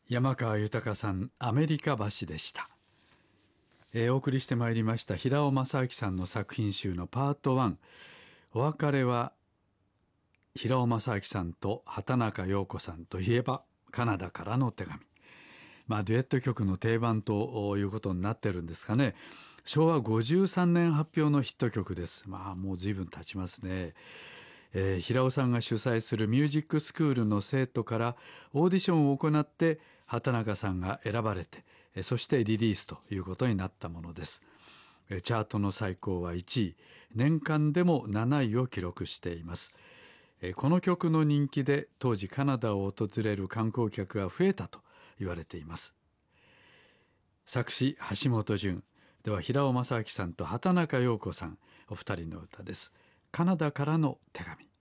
山川豊さん、アメリカ橋でした。お送りしてまいりました平尾正明さんの作品集のパート1。お別れは平尾正明さんと畑中陽子さんといえばカナダからの手紙。デュエット曲の定番ということになってるんですかね。昭和53年発表のヒット曲です。もう随分経ちますね。平尾さんが主催するミュージックスクールの生徒からオーディションを行って畑中さんが選ばれて、そしてリリースということになったものです。チャートの最高は1位、年間でも7位を記録しています。この曲の人気で当時カナダを訪れる観光客が増えたと言われています。作詞橋本淳では、平尾正明さんと畑中陽子さんお二人の歌です。カナダからの手紙。